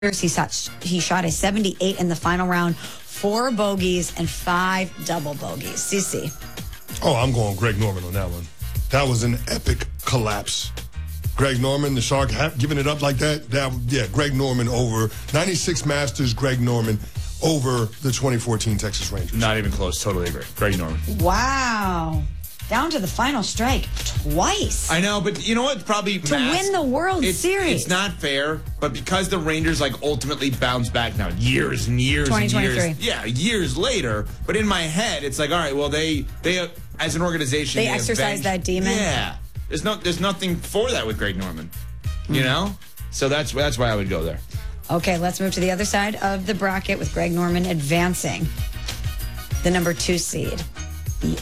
He shot a 78 in the final round, 4 bogeys and 5 double bogeys. CC. Oh, I'm going Greg Norman on that one. That was an epic collapse. Greg Norman, the Shark, giving it up like that. Greg Norman over 96 Masters. Greg Norman over the 2014 Texas Rangers. Not even close. Totally agree. Greg Norman. Wow. Down to the final strike twice. I know, but you know what? Probably to win the World Series. It's not fair, but because the Rangers ultimately bounce back now, years and years and years. Yeah, years later. But in my head, it's like, all right, well, they as an organization, they exercise that demon. Yeah, there's nothing for that with Greg Norman. You know, so that's why I would go there. Okay, let's move to the other side of the bracket with Greg Norman advancing the number 2 seed. The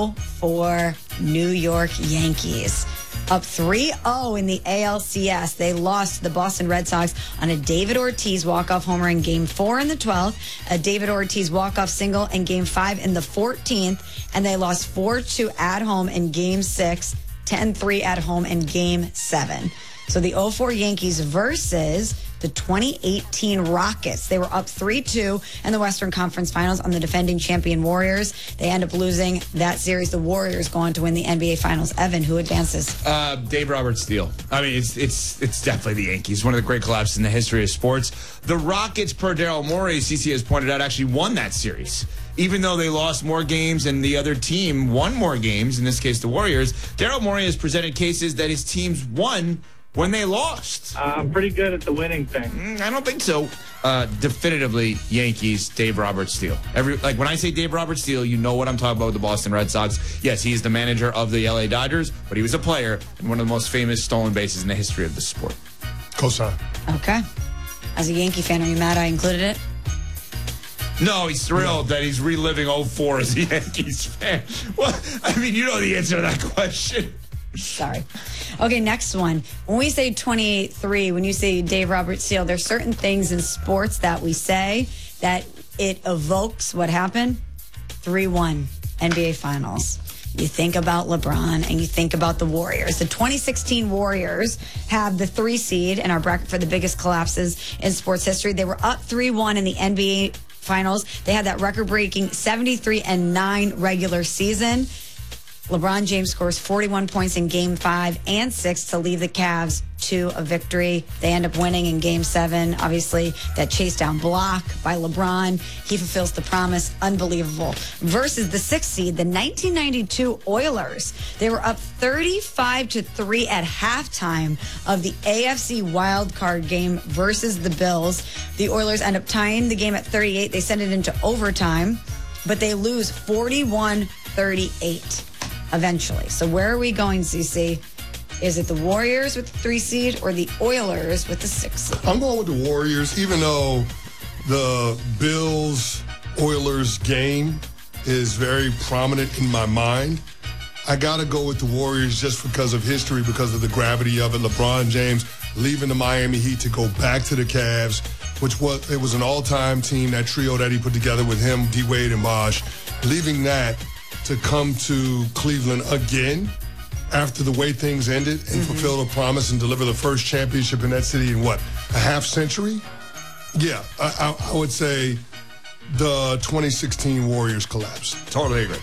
0-4 New York Yankees. Up 3-0 in the ALCS. They lost to the Boston Red Sox on a David Ortiz walk-off homer in Game 4 in the 12th, a David Ortiz walk-off single in Game 5 in the 14th, and they lost 4-2 at home in Game 6, 10-3 at home in Game 7. So the 0-4 Yankees versus the 2018 Rockets. They were up 3-2 in the Western Conference Finals on the defending champion Warriors. They end up losing that series. The Warriors go on to win the NBA Finals. Evan, who advances? Dave Robert Steele. I mean, it's definitely the Yankees. One of the great collapses in the history of sports. The Rockets, per Daryl Morey, CC has pointed out, actually won that series. Even though they lost more games and the other team won more games, in this case the Warriors, Daryl Morey has presented cases that his teams won when they lost. I'm pretty good at the winning thing. I don't think so. Definitively, Yankees, Dave Robert Steele. When I say Dave Robert Steele, you know what I'm talking about with the Boston Red Sox. Yes, he's the manager of the LA Dodgers, but he was a player and one of the most famous stolen bases in the history of the sport. Cosign. Okay. As a Yankee fan, are you mad I included it? No, he's thrilled that he's reliving 0-4 as a Yankees fan. Well, I mean, you know the answer to that question. Sorry. Okay, next one. When we say 28-3, when you say Dave Robert Steele, there's certain things in sports that we say that it evokes what happened. 3-1 NBA Finals. You think about LeBron and you think about the Warriors. The 2016 Warriors have the 3 seed in our bracket for the biggest collapses in sports history. They were up 3-1 in the NBA Finals. They had that record-breaking 73-9 regular season. LeBron James scores 41 points in Game 5 and 6 to lead the Cavs to a victory. They end up winning in Game 7. Obviously, that chase down block by LeBron. He fulfills the promise. Unbelievable. Versus the 6th seed, the 1992 Oilers. They were up 35-3 at halftime of the AFC wildcard game versus the Bills. The Oilers end up tying the game at 38. They send it into overtime, but they lose 41-38. Eventually. So where are we going, CC? Is it the Warriors with the 3 seed or the Oilers with the 6 seed? I'm going with the Warriors, even though the Bills-Oilers game is very prominent in my mind. I got to go with the Warriors just because of history, because of the gravity of it. LeBron James leaving the Miami Heat to go back to the Cavs, it was an all-time team, that trio that he put together with him, D-Wade and Bosh. Leaving that to come to Cleveland again after the way things ended and fulfill the promise and deliver the first championship in that city in a half century? Yeah, I would say the 2016 Warriors collapse. Totally agree.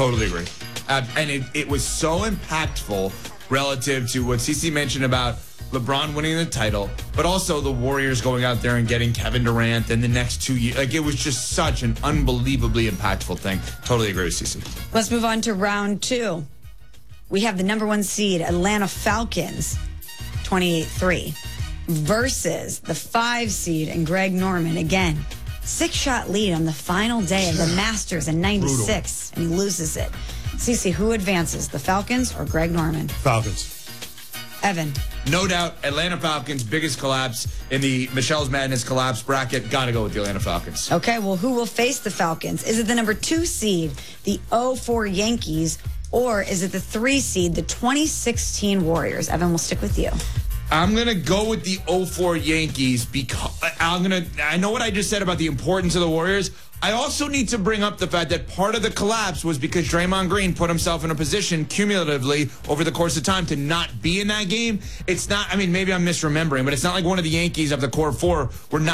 And it was so impactful relative to what CC mentioned about LeBron winning the title, but also the Warriors going out there and getting Kevin Durant in the next 2 years. It was just such an unbelievably impactful thing. Totally agree with CC. Let's move on to round 2. We have the number 1 seed, Atlanta Falcons, 28-3, versus the 5 seed and Greg Norman. Again, 6-shot lead on the final day of the Masters in 96, and he loses it. CC, who advances, the Falcons or Greg Norman? Falcons. Evan. No doubt, Atlanta Falcons, biggest collapse in the Michelle's Madness collapse bracket. Got to go with the Atlanta Falcons. Okay, well, who will face the Falcons? Is it the number 2 seed, the 0-4 Yankees, or is it the 3 seed, the 2016 Warriors? Evan, we'll stick with you. I'm going to go with the 0-4 Yankees because I know what I just said about the importance of the Warriors. I also need to bring up the fact that part of the collapse was because Draymond Green put himself in a position cumulatively over the course of time to not be in that game. It's not, I mean, maybe I'm misremembering, but it's not like one of the Yankees of the core four were not